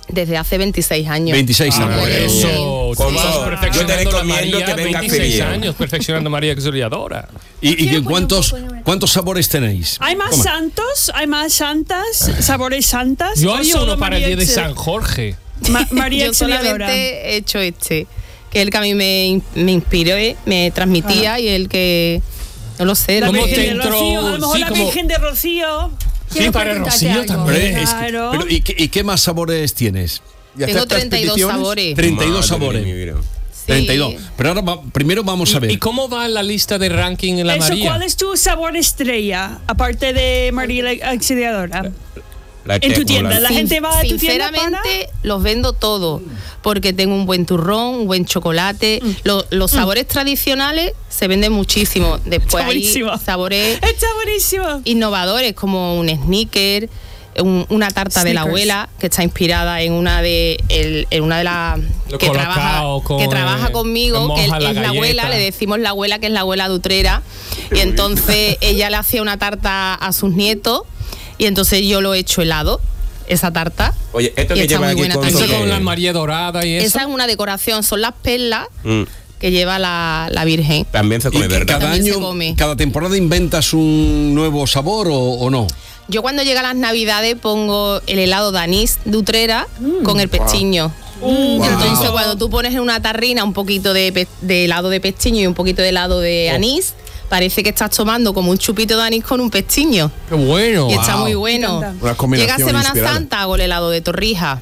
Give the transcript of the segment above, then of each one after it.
Desde hace 26 años. 26 años. Eso. Yo te recomiendo que vengas 26 años perfeccionando María Auxiliadora. ¿Y cuántos sabores tenéis? Hay más santos, hay más santas, sabores santas. Yo haría uno para el día de San Jorge. María Yo solamente he hecho que es el que a mí me inspiró, me transmitía y el que, no lo sé. La ¿Cómo Virgen te de entró? Rocío, a lo mejor Sí, la como- Virgen de Rocío. Sí, para el Rocío también. Claro. Pero ¿y qué más sabores tienes? Tengo 32 sabores. 32 sabores. Sí. 32. Pero ahora primero vamos a ver. ¿Y cómo va la lista de ranking en la Eso, María? ¿cuál es tu sabor estrella, aparte de María la Auxiliadora? En tu tienda, la gente va a tu tienda para... Sinceramente, los vendo todos, porque tengo un buen turrón, un buen chocolate. Los sabores tradicionales se venden muchísimo. Después Está buenísimo. hay sabores Está buenísimo. innovadores, como un sneaker, una tarta de la Snickers. abuela, que está inspirada en una de las Lo que colocado con, trabaja conmigo, que moja la es la abuela, galleta. le decimos la abuela, que es la abuela de Utrera, y entonces ella le hacía una tarta a sus nietos, y entonces yo lo he hecho helado, esa tarta. Oye, esto Y que está lleva muy aquí buena con también. Eso con la María Dorada y eso. Esa es una decoración, son las perlas que lleva la Virgen. también se ¿Y come, que ¿verdad? cada También se año, come. cada temporada inventas un nuevo sabor o no? Yo cuando llega las Navidades pongo el helado de anís de Utrera con el pestiño. Entonces cuando tú pones en una tarrina un poquito de helado de pestiño y un poquito de helado de anís, parece que estás tomando como un chupito de anís con un pestiño. Qué bueno. Y está muy bueno. Me encanta. Una combinación Llega Semana inspirada. Santa, hago el helado de torrija.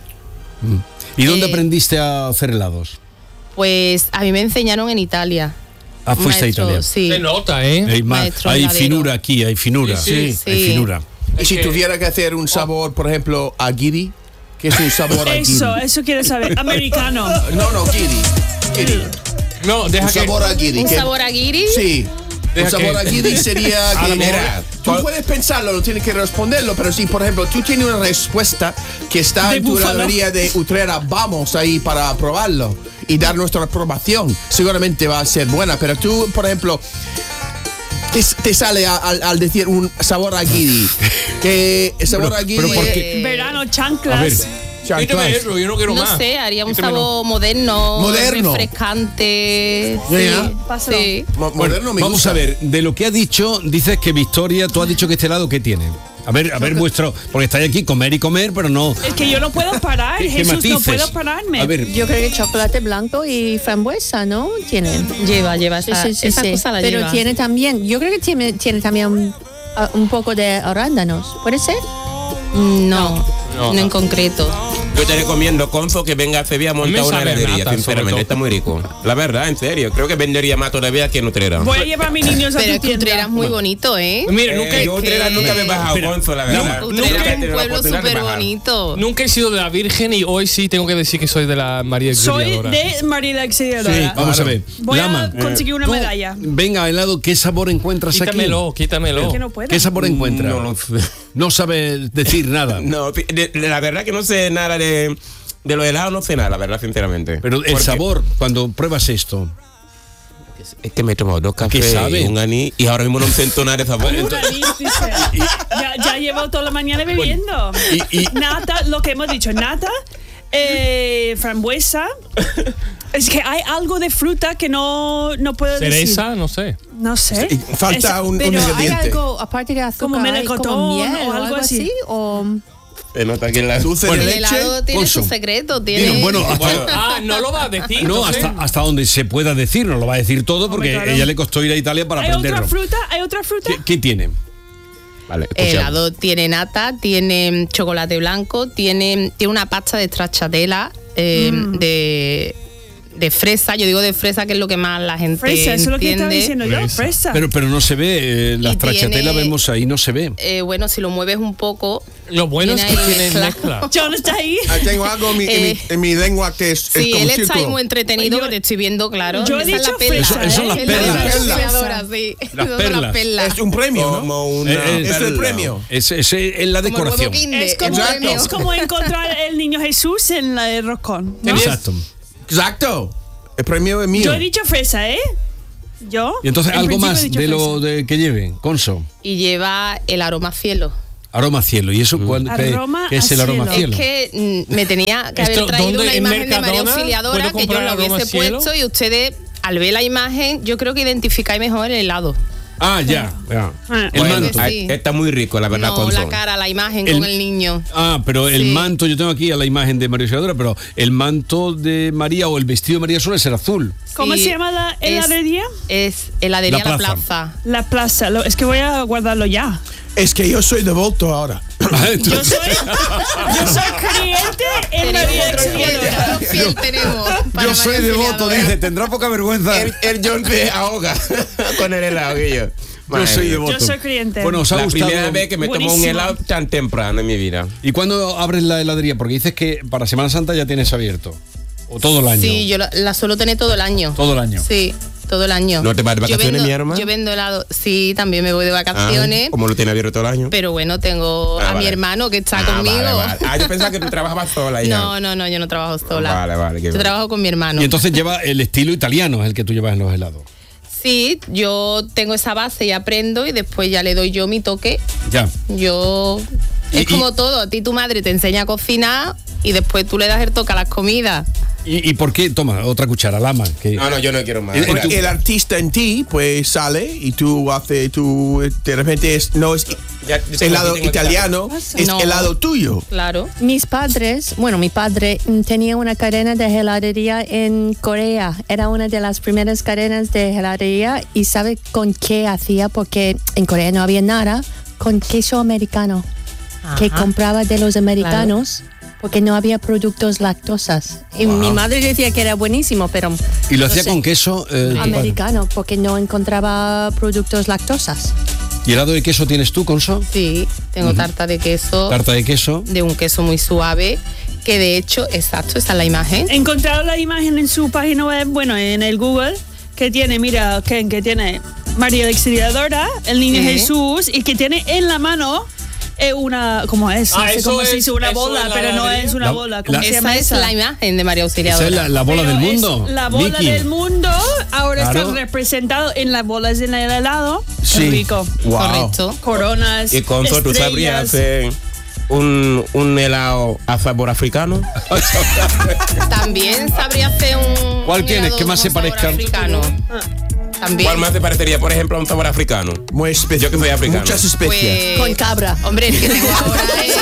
¿Y dónde aprendiste a hacer helados? Pues a mí me enseñaron en Italia. Ah, fuiste a Maestro, Italia. Sí. Se nota, ¿eh? Maestro Hay heladero. finura aquí, hay finura. Sí, sí. Hay finura. Y si tuviera que hacer un sabor, por ejemplo, a guiri, ¿qué es un sabor a guiri? Eso quiero saber. Americano. No, guiri. No, deja Un que... sabor a guiri. ¿Un que- sabor a guiri? Sí. Deja Un sabor que- a guiri sería A que, lo mejor- mira, tú puedes pensarlo, no tienes que responderlo, pero si, por ejemplo, tú tienes una respuesta que está De en tu búfalo. heladería de Utrera, vamos ahí para probarlo y dar nuestra aprobación. Seguramente va a ser buena, pero tú, por ejemplo, te sale al decir un sabor a guiri. Que el sabor a guiri pero ¿por qué? Verano, A ver, chanclas. Quítame eso, yo no quiero No más. sé, haría un Quítamelo. sabor moderno, Moderno. refrescante. Ya, Sí, ya. Pásalo. sí. Moderno me Vamos gusta. a ver, de lo que ha dicho, dices que Victoria, tú has dicho que este helado, ¿qué tiene? A ver vuestro, porque estáis aquí comer y comer, pero no. Es que yo no puedo parar, ¿Qué Jesús, no matices? puedo pararme. A ver, Yo creo que chocolate blanco y frambuesa, ¿no? Tiene. Lleva esa, esa cosa la Pero lleva. tiene también, yo creo que tiene también un poco de arándanos. ¿Puede ser? No, No. no en concreto. Yo te recomiendo, Conzo, que venga a Sevilla a Me montar una sabe a heladería, nata, sobre sinceramente. todo. Está muy rico. La verdad, en serio. Creo que vendería más todavía que en Utrera. Voy a llevar a mis niños a Pero tu es que tienda. Utrera es muy bonito, ¿eh? Mira, nunca, Yo Utrera nunca me he bajado, Conzo, la verdad. Utrera Nunca he es un tenido la pueblo oportunidad de súper bajar. bonito. nunca he sido de la Virgen y hoy sí tengo que decir que soy de la María Soy Auxiliadora. de María la Auxiliadora. vamos a ver. Voy Lama, a conseguir una tú, medalla. Venga, helado, ¿qué sabor encuentras Quítamelo, quítamelo. Es que no puedo. aquí? ¿Qué sabor encuentras? No lo sé. No sabes decir nada. No, la verdad que no sé nada de los helados, no sé nada, la verdad, sinceramente. Pero el Porque sabor, cuando pruebas esto. Es que me he tomado 2 ¿Qué cafés sabe? y un anís y ahora mismo no siento nada de sabor. Un anís, dice. Ya llevo toda la mañana bebiendo. y- Nata, lo que hemos dicho, nata, frambuesa. Es que hay algo de fruta que no puedo Cereza, decir. no sé. No sé. Falta un Pero hay ingrediente. algo, aparte de azúcar, Como hay melocotón como miel o algo así. o... Se nota que la... Dulce Bueno, de El leche. helado tiene Conso. su secreto, tiene... Digo, bueno, No lo va a decir. no, entonces. hasta donde se pueda decir, no lo va a decir todo porque claro. ella le costó ir a Italia para ¿Hay otra aprenderlo. fruta? ¿Hay otra fruta? ¿Qué tiene? Vale, El escuchamos. helado tiene nata, tiene chocolate blanco, tiene una pasta de stracciatella de fresa. Yo digo de fresa, que es lo que más la gente Fresa, eso es lo que estaba entiende. diciendo yo. Fresa. Fresa. Pero no se ve, la Y stracciatella tiene- vemos ahí, no se ve. Bueno, si lo mueves un poco... Lo bueno es que Tiene ahí tiene mezcla. mezcla. John está ahí. Ah, tengo algo en mi lengua que es Sí, como él un está ahí círculo. muy entretenido, Yo- que te estoy viendo, claro. yo he Esa es dicho la perla. fresa, Eso son las Es la perlas. auxiliadora, sí. Las Esas son perlas. las perlas. Es un premio, ¿no? Como una Es el perla. premio. Es la Como el huevo decoración. Kinder, Es como, Exacto. es como encontrar el niño Jesús en el roscón. ¿no? Exacto. Exacto. El premio es mío. Yo he dicho fresa, ¿eh? Yo. Y entonces en algo principio más he dicho de lo fresa. que lleven, Conso. Y lleva el aroma cielo. Aroma cielo. ¿Y eso qué es el aroma cielo? Es que me tenía que haber Esto, traído ¿dónde? una ¿En imagen de María Mercadona Auxiliadora puedo que yo comprar la aroma hubiese cielo? puesto y ustedes, al ver la imagen, yo creo que identificáis mejor el helado. Ah, ya. El Bueno, manto. Sí. está muy rico, la verdad, No, con la son. cara, la imagen El- con el niño. Ah, pero el Sí. manto, yo tengo aquí a la imagen de María Auxiliadora, pero el manto de María o el vestido de María suele ser azul. ¿Cómo Sí, se llama la heladería? Es heladería La La Plaza. Plaza. La plaza. Es que voy a guardarlo ya. Es que yo soy devoto ahora. Yo soy creyente en María Auxiliadora. Fiel tenemos. para Yo soy María devoto, Auxiliadora. dice, tendrá poca vergüenza. El John se ahoga con el helado, Guillo. Yo soy devoto. Yo soy creyente. Bueno, ¿os ha La gustado? primera vez que me tomo un Buenísimo. helado tan temprano en mi vida. ¿Y cuándo abres la heladería? Porque dices que para Semana Santa ya tienes abierto. O todo el año. Sí, yo la suelo tener todo el año. Todo el año. Sí, todo el año. ¿No te vas de vacaciones, mi hermana? Yo vendo helado. Sí, también me voy de vacaciones. Como lo tiene abierto todo el año. Pero bueno, tengo a mi vale. hermano que está conmigo. Vale. Yo pensaba que tú trabajabas sola ya. No, yo no trabajo sola. Vale, qué Yo bien. trabajo con mi hermano. Y entonces lleva el estilo italiano, es el que tú llevas en los helados. Sí, yo tengo esa base y aprendo y después ya le doy yo mi toque. Ya. Yo... Y- Es como todo, a ti tu madre te enseña a cocinar y después tú le das el toque a las comidas. ¿Y por qué? Toma, otra cuchara, lama. Que... No, yo no quiero más. Porque el artista en ti, pues sale y tú de repente no es Ya, yo sé helado que tengo italiano, es No. helado tuyo. Claro. Mi padre tenía una cadena de heladería en Corea. Era una de las primeras cadenas de heladería y ¿sabe con qué hacía? Porque en Corea no había nada, con queso americano, que Ajá. compraba de los americanos. Porque no había productos lactosas. Y mi madre decía que era buenísimo, pero... Y lo no hacía sé, con queso. tu padre. americano, porque no encontraba productos lactosas. ¿Y helado de queso tienes tú, Conso? Sí, tengo tarta de queso. Tarta de queso. De un queso muy suave, que de hecho, exacto, esta es la imagen. He encontrado la imagen en su página web, bueno, en el Google, que tiene, mira, Ken, que tiene María Auxiliadora, el niño Sí. Jesús, y que tiene en la mano una, ¿cómo es? No sé eso cómo se es- dice, una eso bola, es la pero no heladería. es una La- bola. ¿Cómo la- se llama Esa es esa? la imagen de María Esa Auxiliadora. es la bola Pero del es mundo. La bola Vicky. del mundo ahora Claro. está representado en las bolas en el helado. Sí. Qué rico. Wow. Correcto. Coronas. Y con eso tú sabrías estrellas. hacer un helado a sabor africano. También sabría hacer un. ¿Cuál un tienes? helado ¿Qué más con se sabor parezca? africano. También. ¿Cuál más te parecería, por ejemplo, a un sabor africano? Muy Yo que soy africano. Muchas especias. Pues, Con cabra. Hombre, el que tengo ahora es.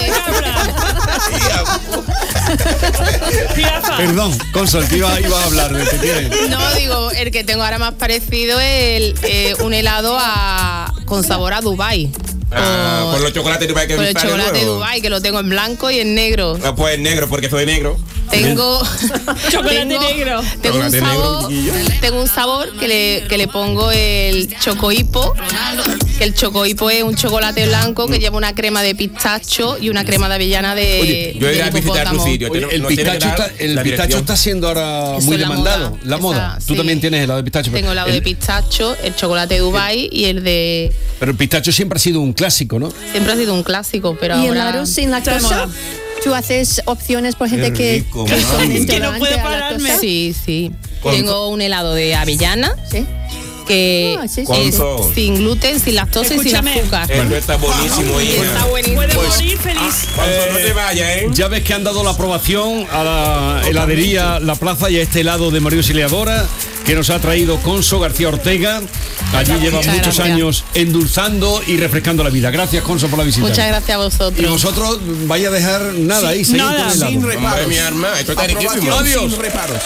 Jirafa. Perdón, Conso, el que iba a hablar del que tiene. No, digo, el que tengo ahora más parecido es un helado con sabor a Dubai. Con los chocolates de Dubai que Con el sale chocolate de nuevo. Dubai, que lo tengo en blanco y en negro. Ah, pues negro, porque soy negro. Tengo Chocolate negro. Tengo un Chocolate negro, sabor, chiquillo. tengo un sabor que le pongo el chocohipo, que el chocohipo es un chocolate blanco que lleva una crema de pistacho y una crema de avellana de Yo iré a de visitar tu hipopótamo. sitio. Oye, el No tiene que pistacho, dar está, el la pistacho dirección. está siendo ahora Eso muy es la demandado. moda. La moda. Esa, Tú sí. también tienes helado de pistacho. Tengo helado de pistacho, el chocolate de Dubai y el de... Pero el pistacho siempre ha sido un clásico, ¿no? Siempre ha sido un clásico, pero ¿Y ahora... helados sin Está de lactosa? moda. ¿Tú haces opciones por gente Qué que rico, son mami. Que no puede intolerantes a pararme. lactosa? Sí, sí. Con- Tengo un helado de avellana Sí. que Ah, sí, sí, es sí. sin gluten, sin lactosa y sin Escúchame. azúcar. Esto está buenísimo, hija. Está buenísimo. Puede Pues, morir feliz. Conso, no te vayas, ¿eh? Ya ves que han dado la aprobación a la heladería La Plaza y a este helado de María Auxiliadora que nos ha traído Conso García Ortega. Allí lleva Muchas muchos gracias. años endulzando y refrescando la vida. Gracias, Conso, por la visita. Muchas gracias a Y vosotros. vosotros vaya a dejar nada ahí, seguid nada. con el helado. Sin reparos. Madre mía, arma, esto está Aprobación riquísimo. Adiós. sin reparos.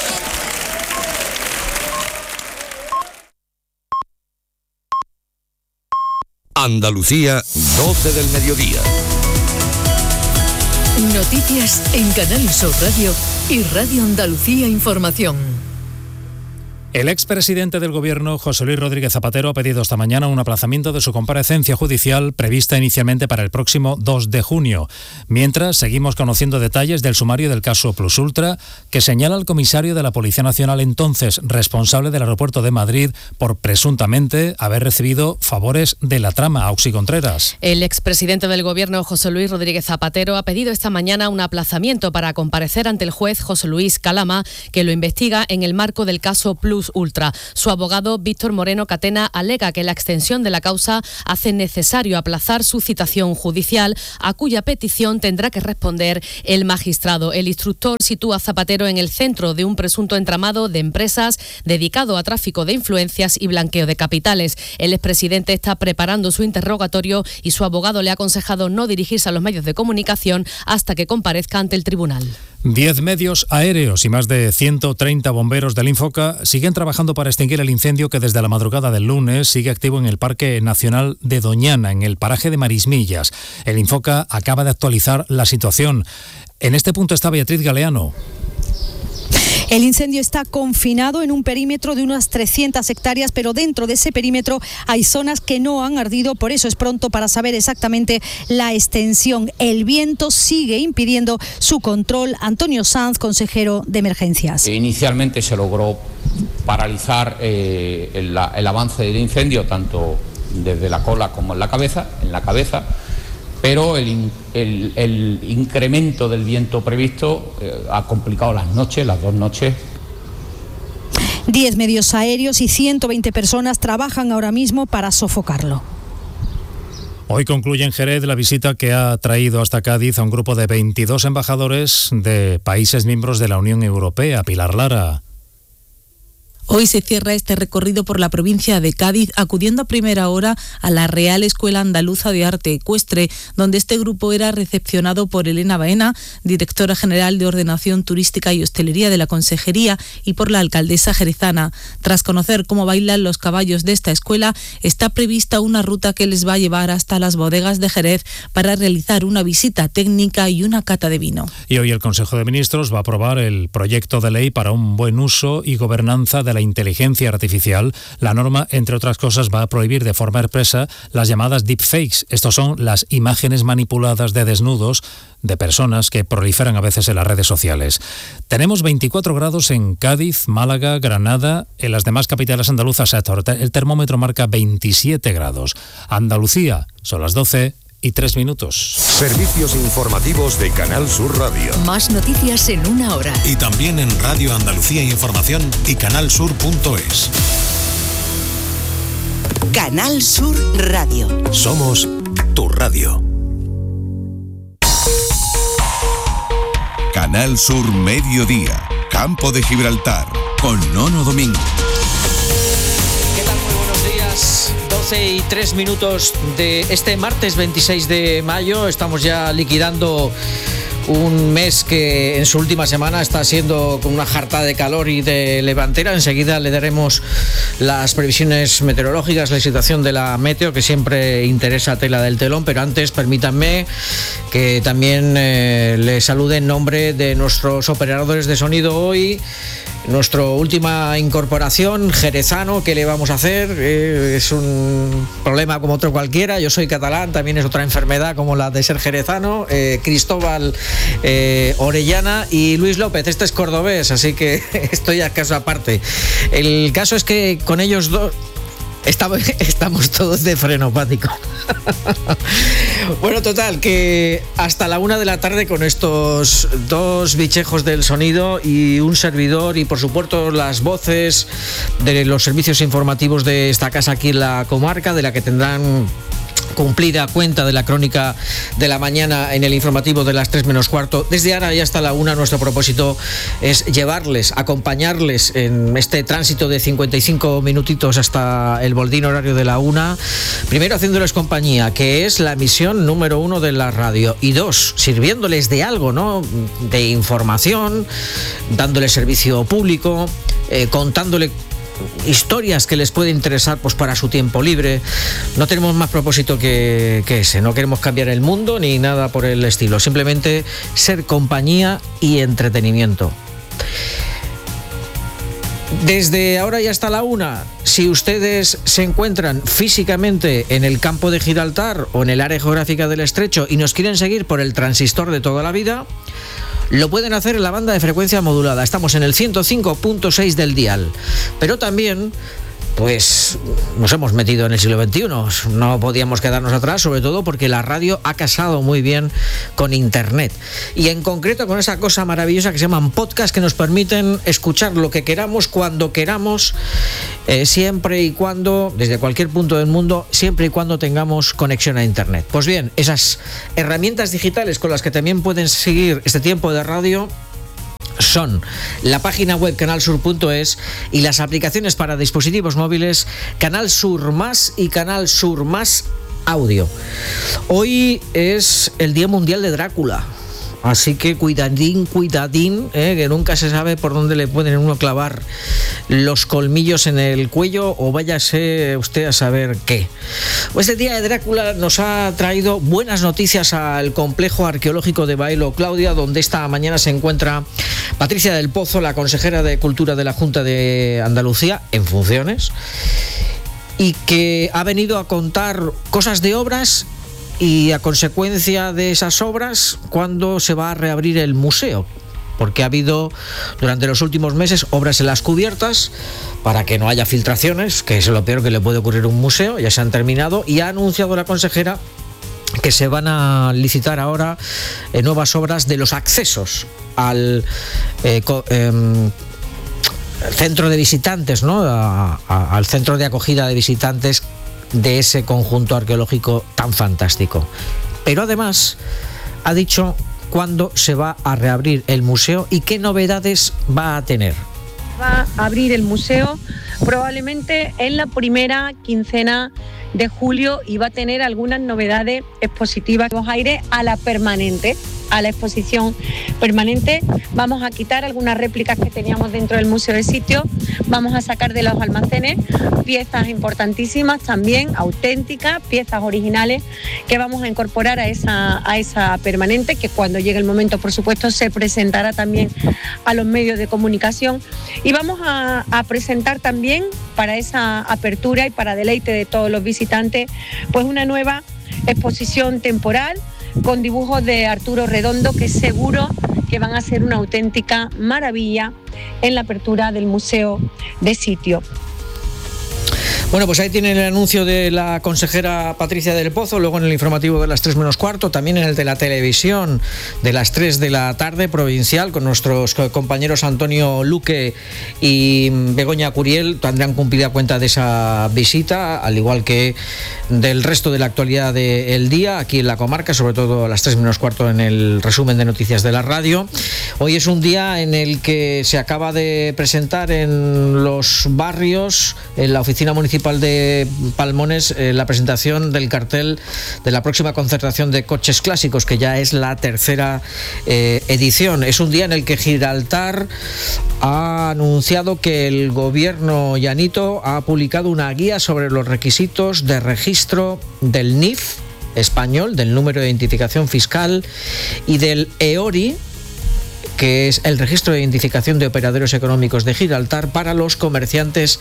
Andalucía, 12 del mediodía. Noticias en Canal Sur Radio y Radio Andalucía Información. El expresidente del Gobierno, José Luis Rodríguez Zapatero, ha pedido esta mañana un aplazamiento de su comparecencia judicial prevista inicialmente para el próximo 2 de junio. Mientras, seguimos conociendo detalles del sumario del caso Plus Ultra, que señala al comisario de la Policía Nacional, entonces responsable del aeropuerto de Madrid, por presuntamente haber recibido favores de la trama. Auxi Contreras. El expresidente del Gobierno, José Luis Rodríguez Zapatero, ha pedido esta mañana un aplazamiento para comparecer ante el juez José Luis Calama, que lo investiga en el marco del caso Plus Plus Ultra. Su abogado Víctor Moreno Catena alega que la extensión de la causa hace necesario aplazar su citación judicial, a cuya petición tendrá que responder el magistrado. El instructor sitúa a Zapatero en el centro de un presunto entramado de empresas dedicado a tráfico de influencias y blanqueo de capitales. El expresidente está preparando su interrogatorio y su abogado le ha aconsejado no dirigirse a los medios de comunicación hasta que comparezca ante el tribunal. 10 medios aéreos y más de 130 bomberos del Infoca siguen trabajando para extinguir el incendio que desde la madrugada del lunes sigue activo en el Parque Nacional de Doñana, en el paraje de Marismillas. El Infoca acaba de actualizar la situación. En este punto está Beatriz Galeano. El incendio está confinado en un perímetro de unas 300 hectáreas, pero dentro de ese perímetro hay zonas que no han ardido, por eso es pronto para saber exactamente la extensión. El viento sigue impidiendo su control. Antonio Sanz, consejero de Emergencias. Inicialmente se logró paralizar el avance del incendio, tanto desde la cola como en la cabeza, pero el incremento del viento previsto ha complicado las 2 noches. 10 medios aéreos y 120 personas trabajan ahora mismo para sofocarlo. Hoy concluye en Jerez la visita que ha traído hasta Cádiz a un grupo de 22 embajadores de países miembros de la Unión Europea. Pilar Lara. Hoy se cierra este recorrido por la provincia de Cádiz, acudiendo a primera hora a la Real Escuela Andaluza de Arte Ecuestre, donde este grupo era recepcionado por Elena Baena, directora general de Ordenación Turística y Hostelería de la Consejería, y por la alcaldesa jerezana. Tras conocer cómo bailan los caballos de esta escuela, está prevista una ruta que les va a llevar hasta las bodegas de Jerez para realizar una visita técnica y una cata de vino. Y hoy el Consejo de Ministros va a aprobar el proyecto de ley para un buen uso y gobernanza de la inteligencia artificial. La norma, entre otras cosas, va a prohibir de forma expresa las llamadas deepfakes. Estos son las imágenes manipuladas de desnudos de personas que proliferan a veces en las redes sociales. Tenemos 24 grados en Cádiz, Málaga, Granada. En las demás capitales andaluzas el termómetro marca 27 grados. Andalucía, son las 12:03. Servicios informativos de Canal Sur Radio. Más noticias en una hora. Y también en Radio Andalucía Información y canalsur.es. Canal Sur Radio. Somos tu radio. Canal Sur Mediodía. Campo de Gibraltar. Con Nono Domingo. 12:03 de este martes 26 de mayo. Estamos ya liquidando un mes que en su última semana está siendo con una jarta de calor y de levantera. Enseguida le daremos las previsiones meteorológicas, la situación de la meteo, que siempre interesa tela del telón, pero antes permítanme que también le salude en nombre de nuestros operadores de sonido hoy. Nuestra última incorporación, jerezano, ¿qué le vamos a hacer? Es un problema como otro cualquiera. Yo soy catalán, también es otra enfermedad como la de ser jerezano. Cristóbal Orellana y Luis López, este es cordobés, así que estoy a caso aparte. El caso es que con ellos dos estamos todos de frenopático. Bueno, total, que hasta la 1 de la tarde con estos dos bichejos del sonido y un servidor, y por supuesto las voces de los servicios informativos de esta casa aquí en la comarca, de la que tendrán cumplida cuenta de la crónica de la mañana en el informativo de las 3 menos cuarto. Desde ahora y hasta la 1, nuestro propósito es llevarles, acompañarles en este tránsito de 55 minutitos hasta el boletín horario de la 1. Primero, haciéndoles compañía, que es la misión número 1 de la radio. Y 2, sirviéndoles de algo, ¿no? De información, dándoles servicio público, contándole historias que les puede interesar pues para su tiempo libre. No tenemos más propósito que ese. No queremos cambiar el mundo ni nada por el estilo. Simplemente ser compañía y entretenimiento. Desde ahora y hasta la 1, si ustedes se encuentran físicamente en el campo de Gibraltar o en el área geográfica del Estrecho y nos quieren seguir por el transistor de toda la vida, lo pueden hacer en la banda de frecuencia modulada. Estamos en el 105.6 del dial. Pero también pues nos hemos metido en el siglo XXI. No podíamos quedarnos atrás, sobre todo porque la radio ha casado muy bien con Internet. Y en concreto con esa cosa maravillosa que se llaman podcasts, que nos permiten escuchar lo que queramos, cuando queramos, siempre y cuando, desde cualquier punto del mundo, siempre y cuando tengamos conexión a Internet. Pues bien, esas herramientas digitales con las que también pueden seguir este tiempo de radio son la página web canalsur.es y las aplicaciones para dispositivos móviles Canal Sur Más y Canal Sur Más Audio. Hoy es el Día Mundial de Drácula, así que cuidadín, que nunca se sabe por dónde le pueden uno clavar los colmillos en el cuello, o váyase usted a saber qué. Este Día de Drácula nos ha traído buenas noticias al complejo arqueológico de Baelo Claudia, donde esta mañana se encuentra Patricia del Pozo, la consejera de Cultura de la Junta de Andalucía, en funciones, y que ha venido a contar cosas de obras y, a consecuencia de esas obras, cuándo se va a reabrir el museo, porque ha habido durante los últimos meses obras en las cubiertas para que no haya filtraciones, que es lo peor que le puede ocurrir a un museo. Ya se han terminado y ha anunciado la consejera que se van a licitar ahora nuevas obras de los accesos al centro de visitantes, ¿no? Al centro de acogida de visitantes de ese conjunto arqueológico tan fantástico. Pero además ha dicho cuándo se va a reabrir el museo y qué novedades va a tener. Va a abrir el museo probablemente en la primera quincena de julio y va a tener algunas novedades expositivas. Vamos a ir a la permanente, a la exposición permanente. Vamos a quitar algunas réplicas que teníamos dentro del museo de sitio. Vamos a sacar de los almacenes piezas importantísimas también, auténticas, piezas originales que vamos a incorporar a esa permanente, que cuando llegue el momento, por supuesto, se presentará también a los medios de comunicación. Y vamos a presentar también, para esa apertura y para deleite de todos los visitantes, pues una nueva exposición temporal con dibujos de Arturo Redondo, que seguro que van a ser una auténtica maravilla en la apertura del museo de sitio. Bueno, pues ahí tienen el anuncio de la consejera Patricia del Pozo, luego en el informativo de las 3 menos cuarto, también en el de la televisión de las 3 de la tarde, provincial, con nuestros compañeros Antonio Luque y Begoña Curiel, tendrán cumplida cuenta de esa visita, al igual que del resto de la actualidad del día, aquí en la comarca, sobre todo a las 3 menos cuarto en el resumen de noticias de la radio. Hoy es un día en el que se acaba de presentar en los barrios, en la oficina municipal de Palmones, la presentación del cartel de la próxima concentración de coches clásicos, que ya es la tercera edición. Es un día en el que Gibraltar ha anunciado que el gobierno llanito ha publicado una guía sobre los requisitos de registro del NIF español, del número de identificación fiscal, y del EORI, que es el registro de identificación de operadores económicos de Gibraltar, para los comerciantes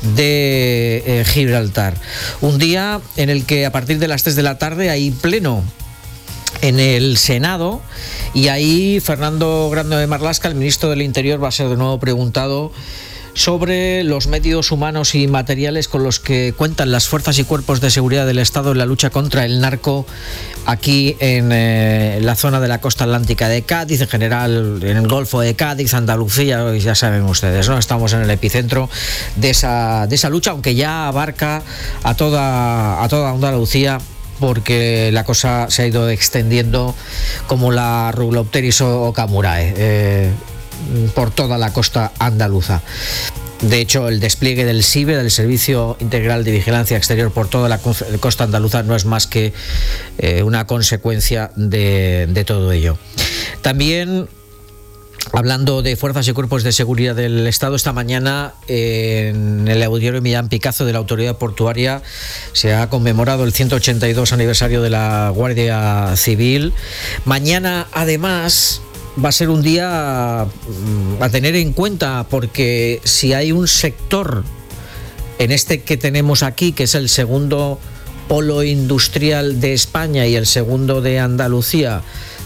de Gibraltar. Un día en el que a partir de las 3 de la tarde hay pleno en el Senado, y ahí Fernando Grande de Marlaska, el ministro del Interior, va a ser de nuevo preguntado sobre los medios humanos y materiales con los que cuentan las fuerzas y cuerpos de seguridad del Estado en la lucha contra el narco aquí en la zona de la costa atlántica de Cádiz, en general en el Golfo de Cádiz, Andalucía, ya saben ustedes, ¿no? Estamos en el epicentro de esa lucha, aunque ya abarca a toda Andalucía, porque la cosa se ha ido extendiendo como la Rubleopteris o Camurae por toda la costa andaluza. De hecho, el despliegue del SIVE, del Servicio Integral de Vigilancia Exterior, por toda la costa andaluza no es más que una consecuencia de todo ello. También, hablando de fuerzas y cuerpos de seguridad del Estado, esta mañana en el auditorio Millán Picazo de la Autoridad Portuaria se ha conmemorado el 182 aniversario de la Guardia Civil. Mañana, además, va a ser un día a tener en cuenta, porque si hay un sector en este que tenemos aquí, que es el segundo polo industrial de España y el segundo de Andalucía,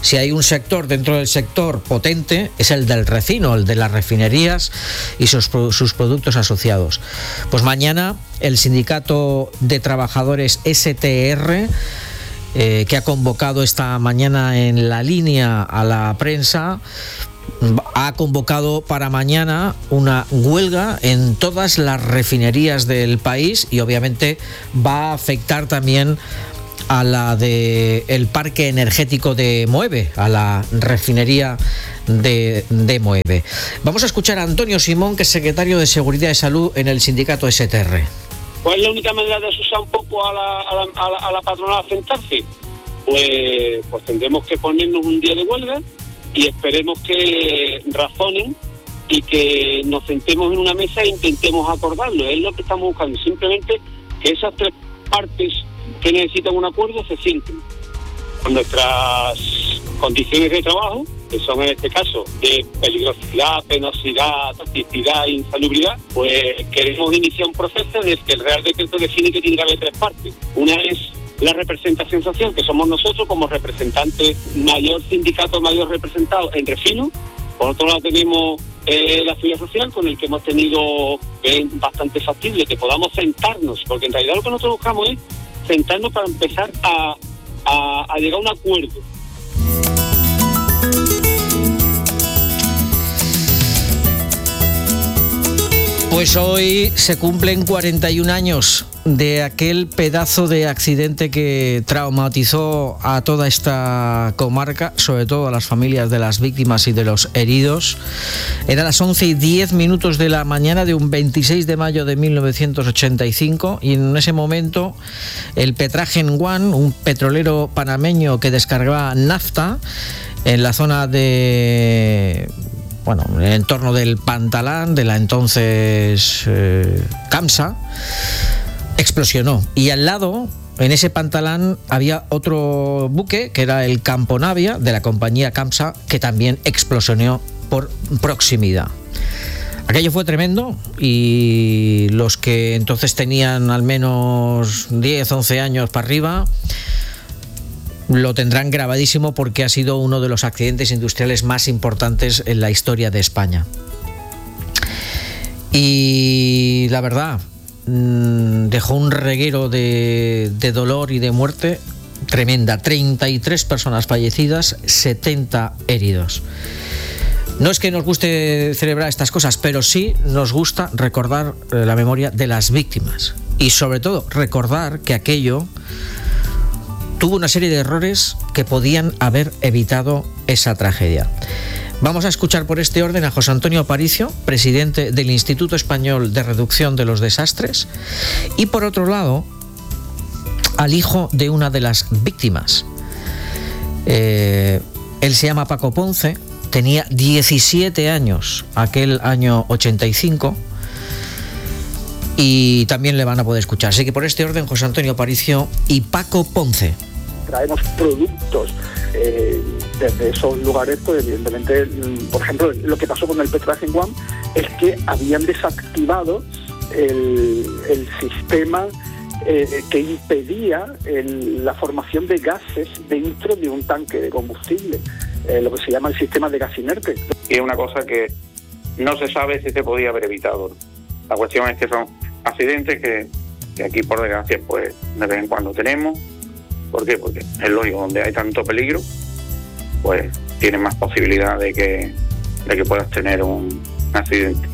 Si hay un sector dentro del sector potente, es el del refino, el de las refinerías y sus productos asociados. Pues mañana el sindicato de trabajadores STR, que ha convocado esta mañana en La Línea a la prensa, ha convocado para mañana una huelga en todas las refinerías del país y obviamente va a afectar también a la del parque energético de Moeve, a la refinería de Moeve. Vamos a escuchar a Antonio Simón, que es secretario de Seguridad y Salud en el sindicato STR. ¿Cuál es la única manera de asusar un poco a la patronal a sentarse? Pues tendremos que ponernos un día de huelga y esperemos que razonen y que nos sentemos en una mesa e intentemos acordarlo. Es lo que estamos buscando, simplemente que esas tres partes que necesitan un acuerdo se sienten con nuestras condiciones de trabajo, que son en este caso de peligrosidad, penosidad, toxicidad e insalubridad. Pues queremos iniciar un proceso en el que el Real Decreto define que tiene que haber tres partes. Una es la representación social, que somos nosotros como representantes, mayor sindicato, mayor representado en refino. Por otro lado tenemos la seguridad social, con el que hemos tenido bastante factible que podamos sentarnos, porque en realidad lo que nosotros buscamos es sentarnos para empezar a llegar a un acuerdo. Pues hoy se cumplen 41 años de aquel pedazo de accidente que traumatizó a toda esta comarca, sobre todo a las familias de las víctimas y de los heridos. Era las 11:10 de la mañana de un 26 de mayo de 1985 y en ese momento el Petragen One, un petrolero panameño que descargaba nafta en la zona de... en el entorno del Pantalán, de la entonces Camsa, explosionó. Y al lado, en ese Pantalán, había otro buque, que era el Camponavia, de la compañía Camsa, que también explosionó por proximidad. Aquello fue tremendo y los que entonces tenían al menos 10, 11 años para arriba lo tendrán grabadísimo porque ha sido uno de los accidentes industriales más importantes en la historia de España. Y la verdad, dejó un reguero de dolor y de muerte tremenda. 33 personas fallecidas, 70 heridos. No es que nos guste celebrar estas cosas, pero sí nos gusta recordar la memoria de las víctimas. Y sobre todo, recordar que aquello tuvo una serie de errores que podían haber evitado esa tragedia. Vamos a escuchar por este orden a José Antonio Aparicio, presidente del Instituto Español de Reducción de los Desastres, y por otro lado, al hijo de una de las víctimas. Él se llama Paco Ponce, tenía 17 años aquel año 85, y también le van a poder escuchar. Así que por este orden, José Antonio Aparicio y Paco Ponce. Traemos productos desde esos lugares, pues evidentemente, por ejemplo, lo que pasó con el Petragen One es que habían desactivado el sistema que impedía la formación de gases dentro de un tanque de combustible, lo que se llama el sistema de gas inerte. Y es una cosa que no se sabe si se podía haber evitado. La cuestión es que son accidentes que aquí, por desgracia, pues de vez en cuando tenemos. ¿Por qué? Porque es lógico, donde hay tanto peligro, pues tienes más posibilidad de que puedas tener un accidente.